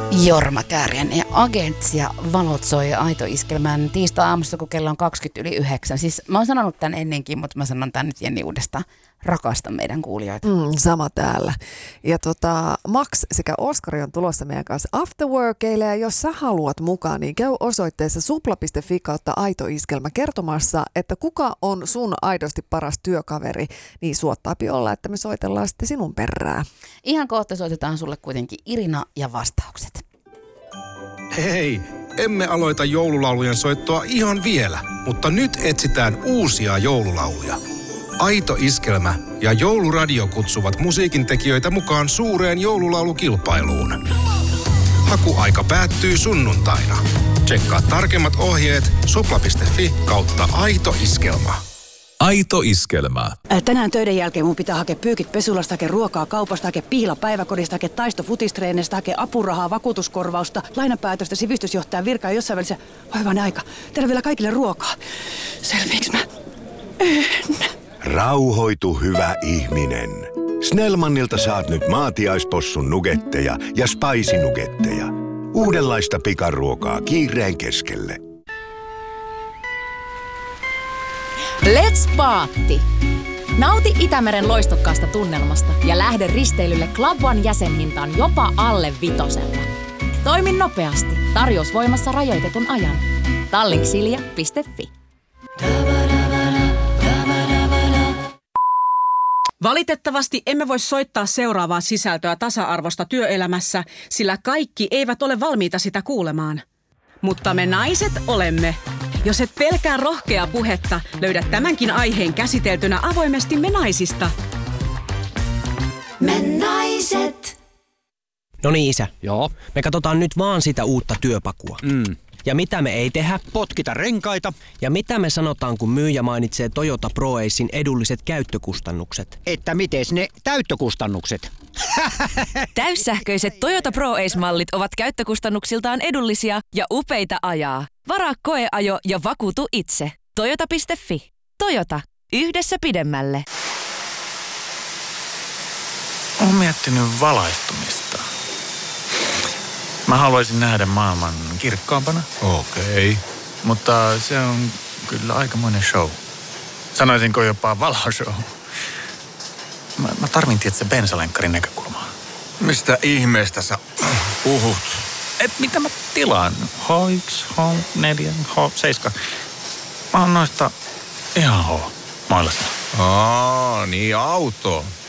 Jorma Kääriäinen ja Agents ja valot soi Aito Iskelmän tiistai-aamusta, kun kello on 20:09. Siis mä oon sanonut tämän ennenkin, mutta mä sanon tämän nyt Jenni uudestaan. Rakastan meidän kuulijoita. Sama täällä. Ja Max sekä Oskari on tulossa meidän kanssa afterworkeille. Ja jos sä haluat mukaan, niin käy osoitteessa supla.fi kautta Aito Iskelmä kertomassa, että kuka on sun aidosti paras työkaveri. Niin suottaapi olla, että me soitellaan sitten sinun perään. Ihan kohta soitetaan sulle kuitenkin Irina ja vastaukset. Hei, emme aloita joululaulujen soittoa ihan vielä, mutta nyt etsitään uusia joululauluja. Aito Iskelmä ja Jouluradio kutsuvat musiikintekijöitä mukaan suureen joululaulukilpailuun. Hakuaika päättyy sunnuntaina. Tsekkaa tarkemmat ohjeet supla.fi kautta Aito Iskelma. Aito Iskelmä. Tänään töiden jälkeen mun pitää hakea pyykit pesulasta, hakea ruokaa kaupasta, hakea pihla päiväkodista, hakea taisto futistreenistä, hakea apurahaa, vakuutuskorvausta, lainapäätöstä, sivistysjohtajan virkaa jossain välissä. Aivan aika. Tehdään vielä kaikille ruokaa. Selviiks mä? Rauhoitu, hyvä ihminen. Snellmanilta saat nyt maatiaispossun nugetteja ja spicy-nugetteja. Uudenlaista pikaruokaa kiireen keskelle. Let's Paatti! Nauti Itämeren loistokkaasta tunnelmasta ja lähde risteilylle Club One jäsenhintaan jopa alle 5. Toimi nopeasti. Tarjous voimassa rajoitetun ajan. Tallinksilja.fi. Valitettavasti emme voi soittaa seuraavaa sisältöä tasa-arvosta työelämässä, sillä kaikki eivät ole valmiita sitä kuulemaan. Mutta me naiset olemme. Jos et pelkää rohkeaa puhetta, löydät tämänkin aiheen käsiteltynä avoimesti Me naisista. Me naiset. No niin, isä. Joo. Me katsotaan nyt vaan sitä uutta työpakua. Ja mitä me ei tehdä? Potkita renkaita. Ja mitä me sanotaan, kun myyjä mainitsee Toyota ProAcen edulliset käyttökustannukset? Että mites ne täyttökustannukset? Täyssähköiset Toyota ProAce-mallit ovat käyttökustannuksiltaan edullisia ja upeita ajaa. Varaa koeajo ja vakuutu itse. Toyota.fi. Toyota. Yhdessä pidemmälle. Olen miettinyt valaistumista. Mä haluaisin nähdä maailman kirkkaampana. Okei. Mutta se on kyllä aikamoinen show. Sanoisinko jopa valoshow. Mä tarvin tietysti bensalenkkarin näkökulmaa. Mistä ihmeestä sä puhut? Mitä mä tilaan? H1, H4, H7. Mä oon noista ihan H-mailla. Niin auto.